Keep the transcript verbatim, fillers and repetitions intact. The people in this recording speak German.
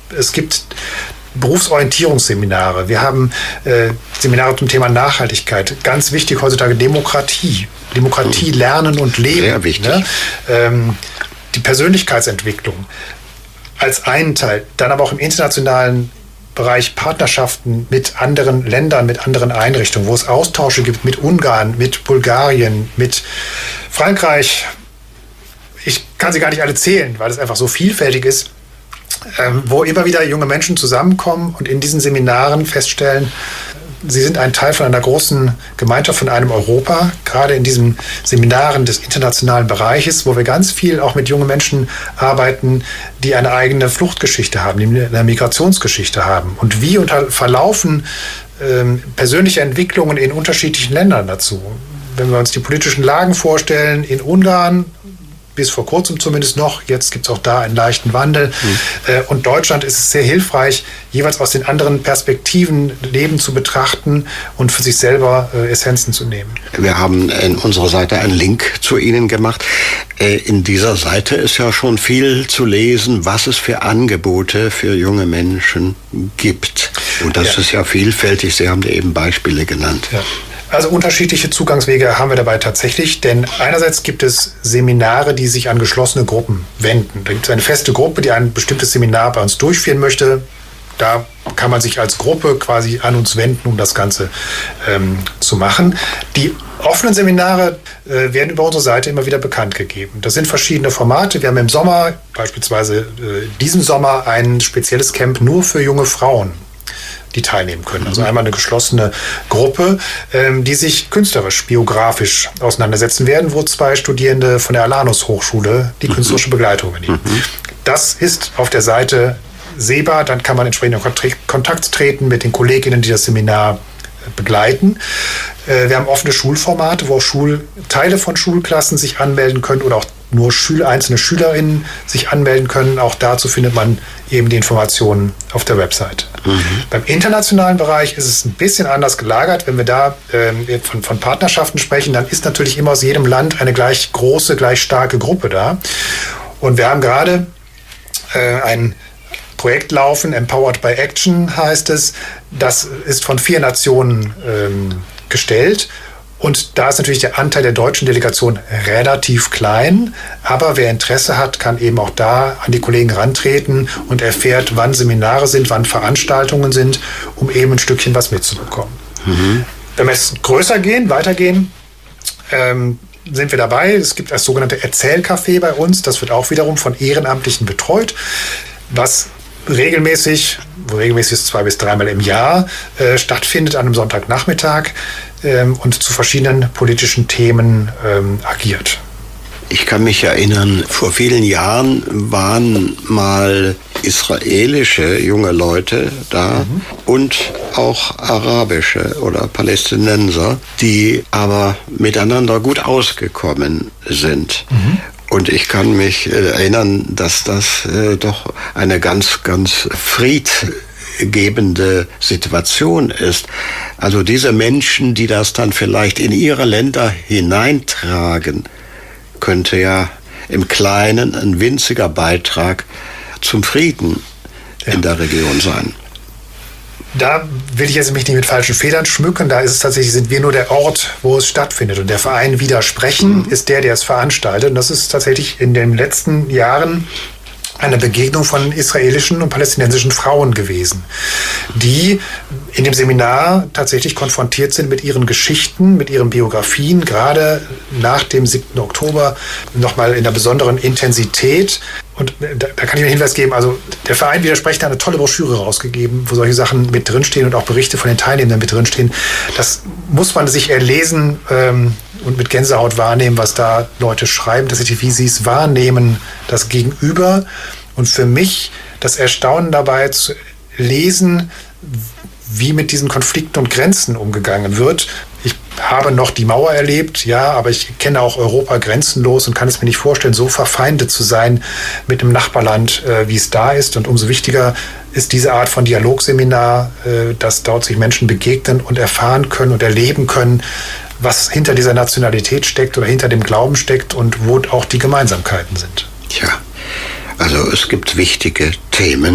Es gibt Berufsorientierungsseminare. Wir haben äh, Seminare zum Thema Nachhaltigkeit. Ganz wichtig heutzutage Demokratie. Demokratie lernen und leben. Sehr wichtig. Ne? Ähm, die Persönlichkeitsentwicklung als einen Teil. Dann aber auch im internationalen Bereich Partnerschaften mit anderen Ländern, mit anderen Einrichtungen, wo es Austausche gibt mit Ungarn, mit Bulgarien, mit Frankreich. Ich kann sie gar nicht alle zählen, weil es einfach so vielfältig ist, ähm, wo immer wieder junge Menschen zusammenkommen und in diesen Seminaren feststellen, sie sind ein Teil von einer großen Gemeinschaft, von einem Europa, gerade in diesen Seminaren des internationalen Bereiches, wo wir ganz viel auch mit jungen Menschen arbeiten, die eine eigene Fluchtgeschichte haben, die eine Migrationsgeschichte haben. Und wie unter, verlaufen ähm, persönliche Entwicklungen in unterschiedlichen Ländern dazu? Wenn wir uns die politischen Lagen vorstellen, in Ungarn, bis vor kurzem zumindest noch. Jetzt gibt es auch da einen leichten Wandel. Mhm. Und Deutschland ist es sehr hilfreich, jeweils aus den anderen Perspektiven Leben zu betrachten und für sich selber äh, Essenzen zu nehmen. Wir haben in unserer Seite einen Link zu Ihnen gemacht. Äh, in dieser Seite ist ja schon viel zu lesen, was es für Angebote für junge Menschen gibt. Und das ja. ist ja vielfältig. Sie haben da eben Beispiele genannt. Ja. Also unterschiedliche Zugangswege haben wir dabei tatsächlich, denn einerseits gibt es Seminare, die sich an geschlossene Gruppen wenden. Da gibt es eine feste Gruppe, die ein bestimmtes Seminar bei uns durchführen möchte. Da kann man sich als Gruppe quasi an uns wenden, um das Ganze ähm, zu machen. Die offenen Seminare äh, werden über unsere Seite immer wieder bekannt gegeben. Das sind verschiedene Formate. Wir haben im Sommer, beispielsweise äh, diesen Sommer, ein spezielles Camp nur für junge Frauen, die teilnehmen können. Also einmal eine geschlossene Gruppe, ähm, die sich künstlerisch, biografisch auseinandersetzen werden, wo zwei Studierende von der Alanus Hochschule die künstlerische Begleitung übernehmen. Mhm. Das ist auf der Seite sehbar, dann kann man entsprechend in Kontakt treten mit den Kolleginnen, die das Seminar begleiten. Äh, wir haben offene Schulformate, wo auch Schul- Teile von Schulklassen sich anmelden können oder auch nur Schül- einzelne SchülerInnen sich anmelden können. Auch dazu findet man eben die Informationen auf der Website. Mhm. Beim internationalen Bereich ist es ein bisschen anders gelagert. Wenn wir da äh, von, von Partnerschaften sprechen, dann ist natürlich immer aus jedem Land eine gleich große, gleich starke Gruppe da. Und wir haben gerade äh, ein Projekt laufen, Empowered by Action heißt es. Das ist von vier Nationen ähm, gestellt. Und da ist natürlich der Anteil der deutschen Delegation relativ klein. Aber wer Interesse hat, kann eben auch da an die Kollegen rantreten und erfährt, wann Seminare sind, wann Veranstaltungen sind, um eben ein Stückchen was mitzubekommen. Mhm. Wenn wir jetzt größer gehen, weitergehen, ähm, sind wir dabei. Es gibt das sogenannte Erzählcafé bei uns. Das wird auch wiederum von Ehrenamtlichen betreut, was regelmäßig, regelmäßig ist zwei bis dreimal im Jahr, äh, stattfindet an einem Sonntagnachmittag ähm, und zu verschiedenen politischen Themen ähm, agiert. Ich kann mich erinnern, vor vielen Jahren waren mal israelische junge Leute da mhm. und auch arabische oder Palästinenser, die aber miteinander gut ausgekommen sind. Mhm. Und ich kann mich erinnern, dass das äh, doch eine ganz, ganz friedgebende Situation ist. Also diese Menschen, die das dann vielleicht in ihre Länder hineintragen, könnte ja im Kleinen ein winziger Beitrag zum Frieden ja. in der Region sein. Da will ich jetzt mich nicht mit falschen Federn schmücken. Da ist es tatsächlich, sind wir nur der Ort, wo es stattfindet. Und der Verein Widersprechen mhm. ist der, der es veranstaltet. Und das ist tatsächlich in den letzten Jahren eine Begegnung von israelischen und palästinensischen Frauen gewesen, die in dem Seminar tatsächlich konfrontiert sind mit ihren Geschichten, mit ihren Biografien, gerade nach dem siebten Oktober nochmal in einer besonderen Intensität. Und da, da kann ich einen Hinweis geben, also der Verein Widersprechen hat eine tolle Broschüre rausgegeben, wo solche Sachen mit drinstehen und auch Berichte von den Teilnehmenden mit drinstehen. Das muss man sich erlesen ähm, und mit Gänsehaut wahrnehmen, was da Leute schreiben, tatsächlich, wie sie es wahrnehmen, das Gegenüber. Und für mich das Erstaunen dabei zu lesen, wie mit diesen Konflikten und Grenzen umgegangen wird. Ich habe noch die Mauer erlebt, ja, aber ich kenne auch Europa grenzenlos und kann es mir nicht vorstellen, so verfeindet zu sein mit einem Nachbarland, äh, wie es da ist. Und umso wichtiger ist diese Art von Dialogseminar, äh, dass dort sich Menschen begegnen und erfahren können und erleben können, was hinter dieser Nationalität steckt oder hinter dem Glauben steckt und wo auch die Gemeinsamkeiten sind. Tja, also es gibt wichtige Themen.